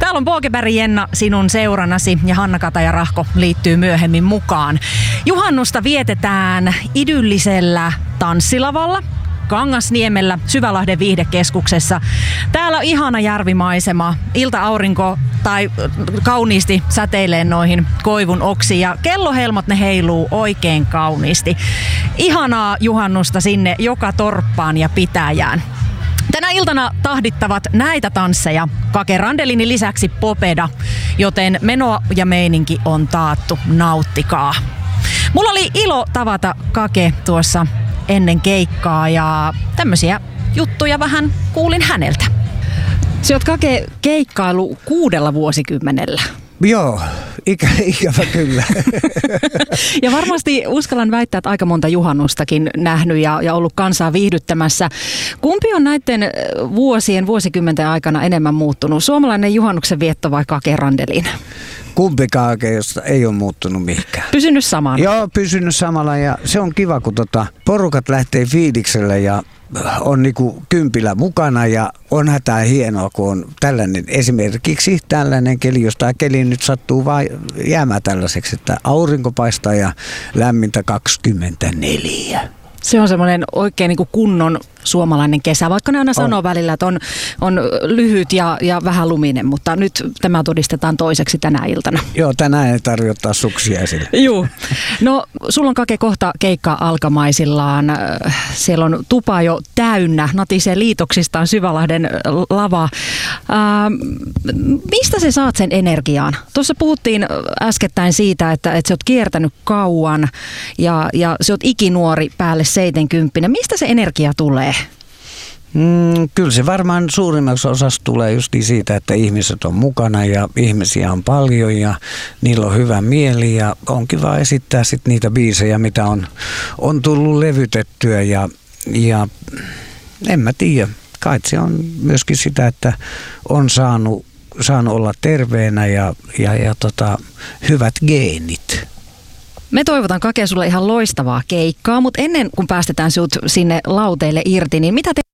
Täällä on Pågeberg Jenna sinun seuranasi ja Hanna Kataja-Rahko liittyy myöhemmin mukaan. Juhannusta vietetään idyllisellä tanssilavalla Kangasniemellä Syvälahden viihdekeskuksessa. Täällä on ihana järvimaisema, ilta-aurinko tai kauniisti säteilee noihin koivun oksiin ja kellohelmot ne heiluu oikein kauniisti. Ihanaa juhannusta sinne joka torppaan ja pitäjään. Tänä iltana tahdittavat näitä tansseja Kake Randelinin lisäksi Popeda, joten meno ja meininki on taattu, nauttikaa. Mulla oli ilo tavata Kake tuossa ennen keikkaa ja tämmöisiä juttuja vähän kuulin häneltä. Sä oot Kake keikkailu 6 vuosikymmenellä. Joo, ikävä kyllä. Ja varmasti uskallan väittää, että aika monta juhannustakin nähnyt ja ollut kansaa viihdyttämässä. Kumpi on näiden vuosikymmenten aikana enemmän muuttunut? Suomalainen juhannuksen vietto vai Kake Randelin? Kumpikaan josta ei ole muuttunut mihinkään. Pysynyt samana? Joo, pysynyt samalla ja se on kiva, kun porukat lähtee fiilikselle ja on niinku kympillä mukana ja onhan tää hienoa, kun on tällainen esimerkiksi tällainen keli, jos tää keli nyt sattuu vaan jäämään tällaiseksi, että aurinko paistaa ja lämmintä 24. Se on semmoinen oikein niin kuin kunnon suomalainen kesä, vaikka ne aina sanoo välillä, että on lyhyt ja vähän luminen, mutta nyt tämä todistetaan toiseksi tänä iltana. Joo, tänään ei tarvitse ottaa suksia esille. Joo. No, sulla on Kake kohta keikka alkamaisillaan. Siellä on tupa jo täynnä, natisee liitoksistaan Syvälahden lava. Mistä sä saat sen energiaan? Tuossa puhuttiin äskettäin siitä, että sä oot kiertänyt kauan ja sä oot ikinuori päälle 70. Mistä se energia tulee? Kyllä se varmaan suurimmaksi osassa tulee just siitä, että ihmiset on mukana ja ihmisiä on paljon ja niillä on hyvä mieli ja on kiva esittää sit niitä biisejä, mitä on tullut levytettyä ja en mä tiedä. Kai se on myöskin sitä, että on saanut olla terveenä ja hyvät geenit. Me toivotan Kake sulle ihan loistavaa keikkaa, mutta ennen kuin päästetään sinut sinne lauteille irti, niin mitä